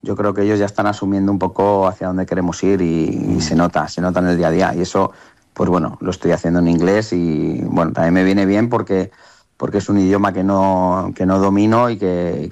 yo creo que ellos ya están asumiendo un poco hacia dónde queremos ir y se nota en el día a día. Y eso, pues bueno, lo estoy haciendo en inglés y bueno, también me viene bien porque es un idioma que no domino y que